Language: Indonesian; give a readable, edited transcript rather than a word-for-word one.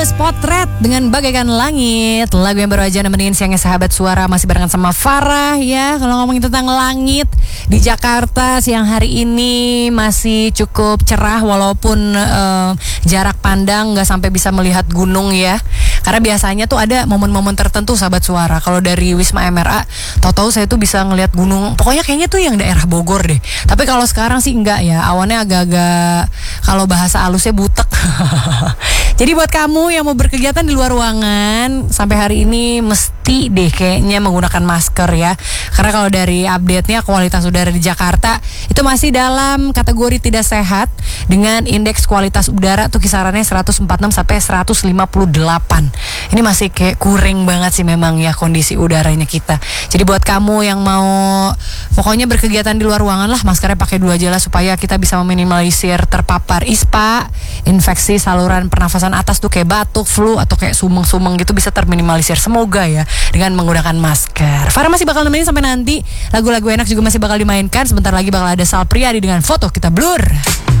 Tulus Potret dengan Bagaikan Langit. Lagu yang baru aja nemenin siangnya sahabat suara. Masih barengan sama Farah ya. Kalau ngomongin tentang langit di Jakarta siang hari ini masih cukup cerah. Walaupun jarak pandang gak sampai bisa melihat gunung ya. Karena biasanya tuh ada momen-momen tertentu sahabat suara. Kalau dari Wisma MRA, tahu-tahu saya tuh bisa ngelihat gunung. Pokoknya kayaknya tuh yang daerah Bogor deh. Tapi kalau sekarang sih enggak ya. Awannya agak-agak, kalau bahasa halusnya butek. Jadi buat kamu yang mau berkegiatan di luar ruangan, sampai hari ini mesti deh kayaknya menggunakan masker ya. Karena kalau dari update-nya kualitas udara di Jakarta itu masih dalam kategori tidak sehat dengan indeks kualitas udara tuh kisarannya 146 sampai 158. Ini masih kayak kuring banget sih memang ya kondisi udaranya kita. Jadi buat kamu yang mau pokoknya berkegiatan di luar ruangan lah, maskernya pakai 2 aja lah supaya kita bisa meminimalisir terpapar ISPA, infeksi saluran pernafasan atas tuh kayak batuk, flu atau kayak sumeng-sumeng gitu bisa terminimalisir semoga ya dengan menggunakan masker. Farah masih bakal nemenin sampai nanti. Lagu-lagu enak juga masih bakal dimainkan. Sebentar lagi bakal ada Sal Priadi dengan Foto Kita Blur.